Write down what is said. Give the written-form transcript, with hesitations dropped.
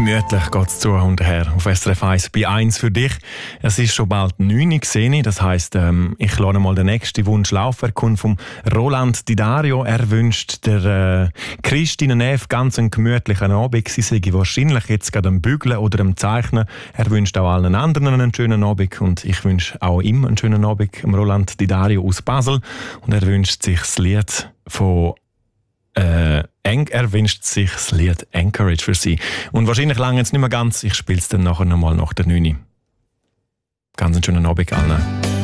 Gemütlich geht's zu und her auf SRF 1 bei 1 für dich. Es ist schon bald 9 Uhr, sehe ich. Das heisst, ich lasse mal den nächsten Wunsch laufen. Er kommt vom Roland Didario. Er wünscht der Christine Neff ganz einen gemütlichen Abend. Sie sei wahrscheinlich jetzt gerade am Bügeln oder am Zeichnen. Er wünscht auch allen anderen einen schönen Abend und ich wünsche auch ihm einen schönen Abend. Roland Didario aus Basel. Und er wünscht sich das Lied von er wünscht sich das Lied Anchorage für sie. Und wahrscheinlich lange jetzt nicht mehr ganz. Ich spiele es dann nachher nochmal nach der 9 Uhr. Ganz einen schönen Abend allen.